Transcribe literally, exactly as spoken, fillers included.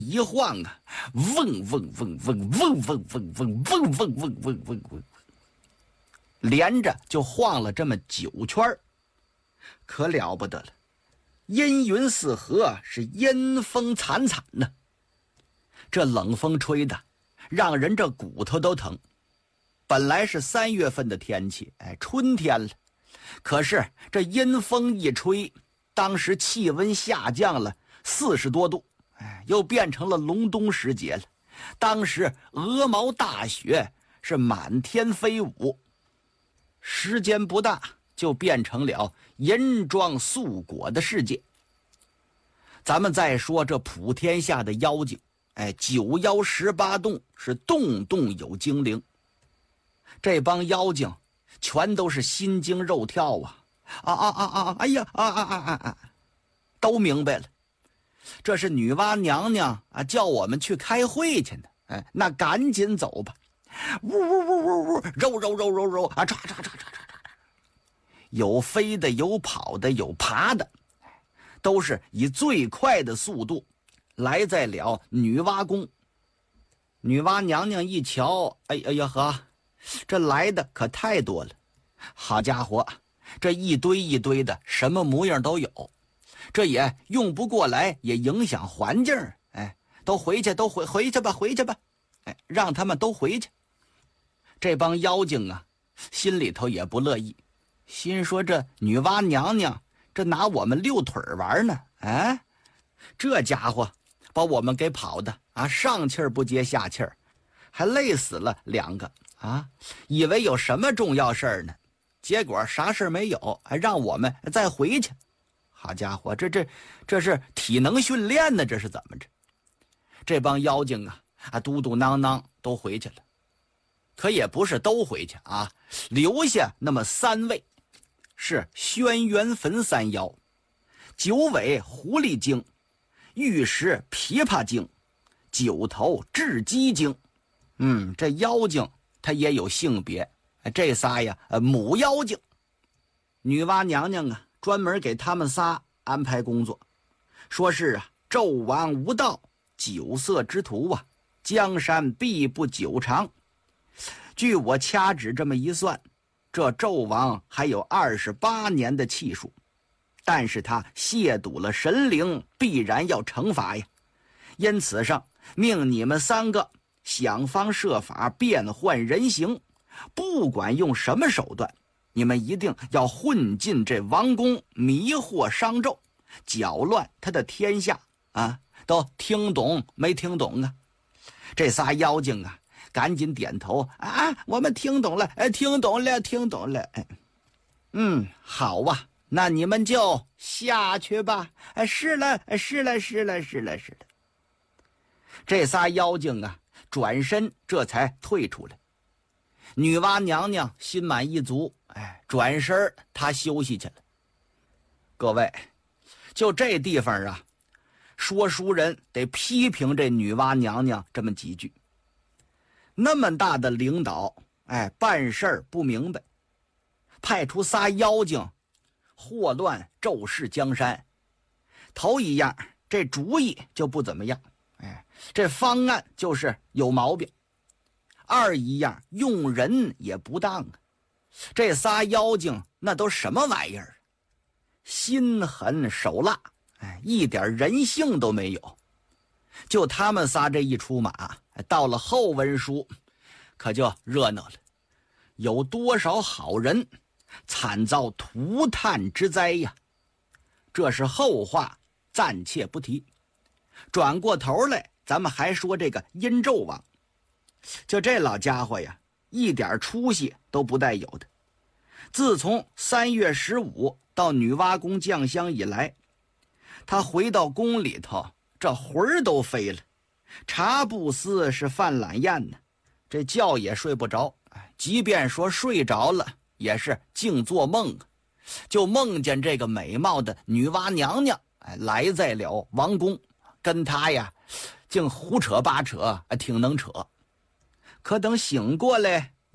一晃啊，嗡嗡嗡嗡嗡嗡嗡嗡嗡嗡嗡嗡嗡嗡，连着就晃了这么九圈，可了不得了，阴云四合，是阴风惨惨呢。这冷风吹的，让人这骨头都疼。本来是三月份的天气，哎，春天了，可是这阴风一吹，当时气温下降了四十多度。哎，又变成了隆冬时节了。当时鹅毛大雪是满天飞舞，时间不大就变成了银装素裹的世界。咱们再说这普天下的妖精，哎，九妖十八洞是洞洞有精灵。这帮妖精全都是心惊肉跳啊！啊啊啊啊！哎呀啊啊啊啊啊！都明白了。这是女娲娘娘啊，叫我们去开会去呢。哎，那赶紧走吧！呜呜呜呜呜，揉揉揉揉揉啊，唰唰唰唰唰唰，有飞的，有跑的，有爬的，都是以最快的速度来在了女娲宫。女娲娘娘一瞧，哎哎呀呵，这来的可太多了！好家伙，这一堆一堆的，什么模样都有。这也用不过来，也影响环境。哎，都回去，都回回去吧，回去吧。哎，让他们都回去。这帮妖精啊，心里头也不乐意，心说这女娲娘娘这拿我们溜腿玩呢。哎，这家伙把我们给跑的啊，上气儿不接下气儿，还累死了两个啊！以为有什么重要事儿呢，结果啥事儿没有，还让我们再回去。好家伙，这这这是体能训练呢，这是怎么着？这帮妖精啊啊，嘟嘟囔囔都回去了，可也不是都回去啊，留下那么三位，是轩辕坟三妖、九尾狐狸精、玉石琵琶精、九头雉鸡精。嗯，这妖精它也有性别，这仨呀，呃，母妖精。女娲娘娘啊，专门给他们仨安排工作，说是啊，纣王无道，酒色之徒啊，江山必不久长。据我掐指这么一算，这纣王还有二十八年的气数，但是他亵渎了神灵，必然要惩罚呀。因此上命你们三个想方设法变换人形，不管用什么手段，你们一定要混进这王宫，迷惑商纣，搅乱他的天下啊！都听懂没听懂啊？这仨妖精啊，赶紧点头啊！我们听懂了，哎，听懂了，听懂了。哎，嗯，好啊，那你们就下去吧。哎，是了，是了，是了，是了，是了。这仨妖精啊，转身这才退出来。女娲娘娘心满意足，哎，转身她休息去了。各位，就这地方啊，说书人得批评这女娲娘娘这么几句。那么大的领导，哎，办事儿不明白，派出仨妖精，祸乱纣氏江山。头一样，这主意就不怎么样，哎，这方案就是有毛病。二一样，用人也不当啊。这仨妖精那都什么玩意儿？心狠手辣，哎，一点人性都没有。就他们仨这一出马，到了后文书可就热闹了，有多少好人惨遭涂炭之灾呀？这是后话，暂且不提。转过头来，咱们还说这个殷纣王。就这老家伙呀，一点出息都不带有的。自从三月十五到女娲宫降香以来，他回到宫里头，这魂儿都飞了，茶不思是饭懒咽呢，这觉也睡不着，即便说睡着了，也是净做梦，就梦见这个美貌的女娲娘娘来在了王宫，跟他呀，竟胡扯八扯，挺能扯。可等醒过来，